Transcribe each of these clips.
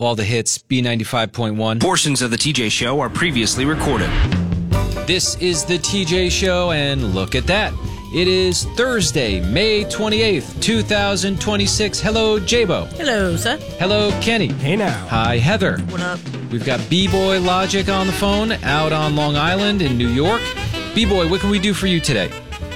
All the hits, B95.1. Portions of the TJ Show are previously recorded. This is the TJ Show, and look at that. It is Thursday, May 28th, 2026. Hello, J-Bo. Hello, sir. Hello, Kenny. Hey now. Hi, Heather. What up? We've got B-Boy Logic on the phone out on Long Island in New York. B-Boy, what can we do for you today?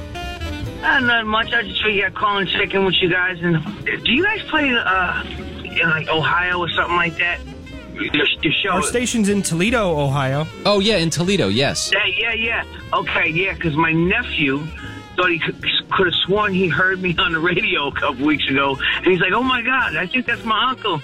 Not much. I just figured I'd call and check in with you guys. And do you guys play in like Ohio or something like that? Your show. Our station's in Toledo, Ohio. Oh, yeah, in Toledo, yes. Yeah. Okay, yeah, because my nephew thought he could have sworn he heard me on the radio a couple weeks ago. And he's like, oh, my God, I think that's my uncle.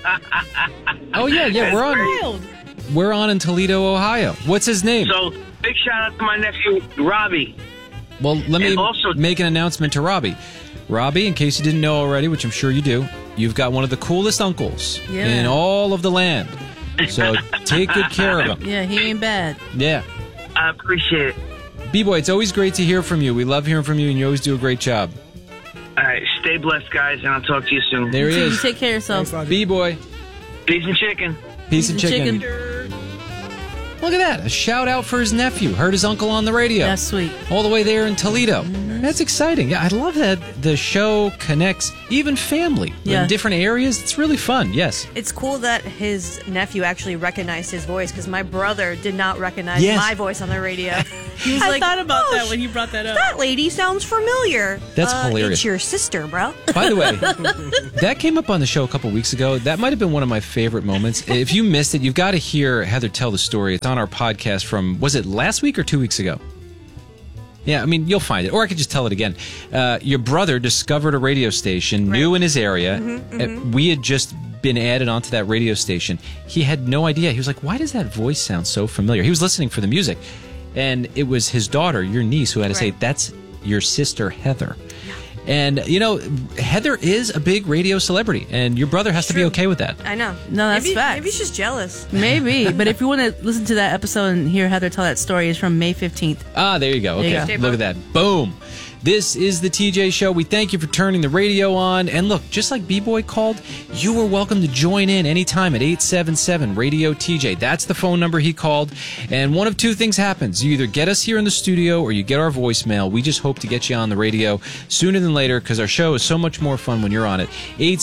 Oh, yeah, we're on in Toledo, Ohio. What's his name? So, big shout out to my nephew, Robbie. Well, let me also make an announcement to Robbie. Robbie, in case you didn't know already, which I'm sure you do, you've got one of the coolest uncles in all of the land. So take good care of him. Yeah, he ain't bad. Yeah. I appreciate it. B-Boy, it's always great to hear from you. We love hearing from you, and you always do a great job. All right, stay blessed, guys, and I'll talk to you soon. There he You is. take care of yourself. Thanks, B-Boy. Peace and chicken. Piece of chicken. Chicken. Look at that. A shout out for his nephew. Heard his uncle on the radio. That's sweet. All the way there in Toledo. That's exciting. Yeah, I love that the show connects even family in different areas. It's really fun. Yes. It's cool that his nephew actually recognized his voice, because my brother did not recognize my voice on the radio. He was I thought about that when you brought that up. That lady sounds familiar. That's hilarious. It's your sister, bro. By the way, that came up on the show a couple weeks ago. That might have been one of my favorite moments. If you missed it, you've got to hear Heather tell the story. It's on our podcast from, was it last week or 2 weeks ago? Yeah, I mean, you'll find it. Or I could just tell it again. Your brother discovered a radio station new in his area. We had just been added onto that radio station. He had no idea. He was like, why does that voice sound so familiar? He was listening for the music. And it was his daughter, your niece, who had to say, that's your sister, Heather. And, you know, Heather is a big radio celebrity, and your brother has to be okay with that. I know. No, that's facts. Maybe he's just jealous. Maybe. But if you want to listen to that episode and hear Heather tell that story, it's from May 15th. Ah, there you go. Okay, There you look at that. Boom. This is the TJ Show. We thank you for turning the radio on. And look, just like B-Boy called, you are welcome to join in anytime at 877-RADIO-TJ. That's the phone number he called. And one of two things happens. You either get us here in the studio or you get our voicemail. We just hope to get you on the radio sooner than later, because our show is so much more fun when you're on it.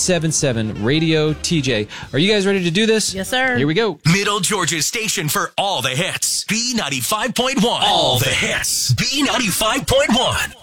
877-RADIO-TJ. Are you guys ready to do this? Yes, sir. Here we go. Middle Georgia's station for all the hits. B95.1. All the hits. B95.1.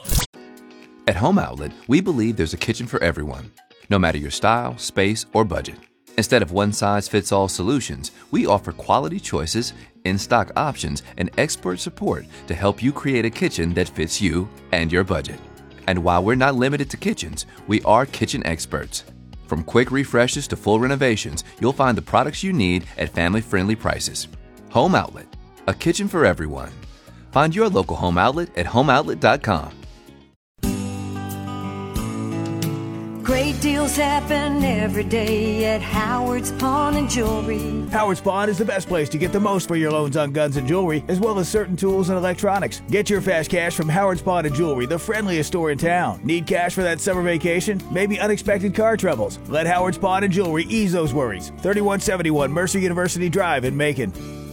At Home Outlet, we believe there's a kitchen for everyone, no matter your style, space, or budget. Instead of one-size-fits-all solutions, we offer quality choices, in-stock options, and expert support to help you create a kitchen that fits you and your budget. And while we're not limited to kitchens, we are kitchen experts. From quick refreshes to full renovations, you'll find the products you need at family-friendly prices. Home Outlet, a kitchen for everyone. Find your local Home Outlet at homeoutlet.com. Great deals happen every day at Howard's Pawn and Jewelry. Howard's Pawn is the best place to get the most for your loans on guns and jewelry, as well as certain tools and electronics. Get your fast cash from Howard's Pawn and Jewelry, the friendliest store in town. Need cash for that summer vacation? Maybe unexpected car troubles? Let Howard's Pawn and Jewelry ease those worries. 3171 Mercer University Drive in Macon.